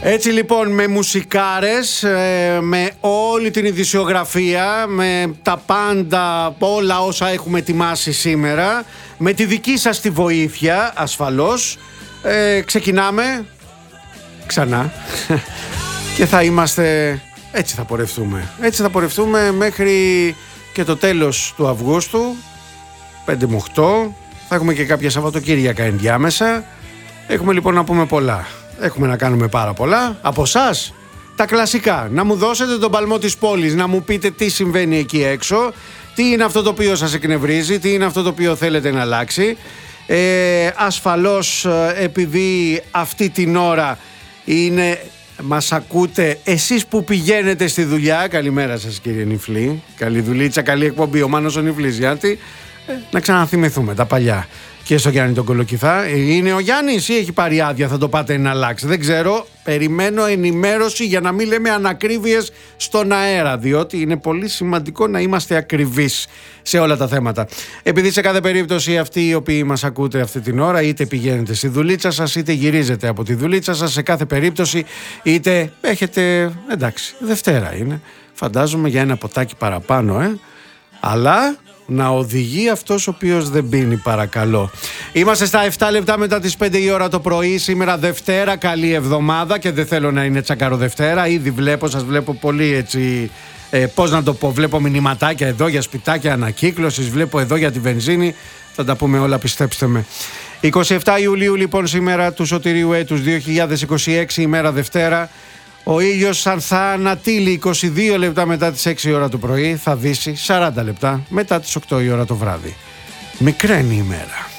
Έτσι λοιπόν, με μουσικάρες, με όλη την ειδησιογραφία, με τα πάντα, όλα όσα έχουμε ετοιμάσει σήμερα, με τη δική σας τη βοήθεια ασφαλώς, ξεκινάμε ξανά και θα είμαστε, έτσι θα πορευτούμε μέχρι και το τέλος του Αυγούστου, 5 με 8, θα έχουμε και κάποια Σαββατοκύριακα ενδιάμεσα. Έχουμε λοιπόν να πούμε πολλά. Έχουμε να κάνουμε πάρα πολλά. Από εσάς τα κλασικά. Να μου δώσετε τον παλμό της πόλης, να μου πείτε τι συμβαίνει εκεί έξω, τι είναι αυτό το οποίο σας εκνευρίζει, τι είναι αυτό το οποίο θέλετε να αλλάξει. Ασφαλώς, επειδή αυτή την ώρα μας ακούτε εσείς που πηγαίνετε στη δουλειά. Καλημέρα σας κύριε Νιφλή. Καλή δουλίτσα, καλή εκπομπή. Ο Μάνος ο Νιφλής, Γιάννη. Να ξαναθυμηθούμε τα παλιά. Και στο Γιάννη τον Κολοκυθά. Είναι ο Γιάννης ή έχει πάρει άδεια, θα το πάτε να αλλάξει? Δεν ξέρω. Περιμένω ενημέρωση για να μην λέμε ανακρίβειες στον αέρα, διότι είναι πολύ σημαντικό να είμαστε ακριβείς σε όλα τα θέματα. Επειδή σε κάθε περίπτωση αυτοί οι οποίοι μας ακούτε αυτή την ώρα, είτε πηγαίνετε στη δουλίτσα σας, είτε γυρίζετε από τη δουλίτσα σας, σε κάθε περίπτωση, είτε έχετε, εντάξει, Δευτέρα είναι, φαντάζομαι, για ένα ποτάκι παραπάνω, αλλά να οδηγεί αυτός ο οποίος δεν πίνει, παρακαλώ. Είμαστε στα 7 λεπτά μετά τις 5 η ώρα το πρωί. Σήμερα Δευτέρα, καλή εβδομάδα. Και δεν θέλω να είναι τσακαροδευτέρα. Ήδη σας βλέπω πολύ έτσι, πώς να το πω, βλέπω μηνυματάκια εδώ για σπιτάκια ανακύκλωσης, βλέπω εδώ για τη βενζίνη. Θα τα πούμε όλα, πιστέψτε με. 27 Ιουλίου λοιπόν σήμερα του σωτηρίου έτους 2026, ημέρα Δευτέρα. Ο ήλιος σαν θα ανατείλει 22 λεπτά μετά τις 6 η ώρα το πρωί, θα δύσει 40 λεπτά μετά τις 8 η ώρα το βράδυ. Μικραίνει η ημέρα.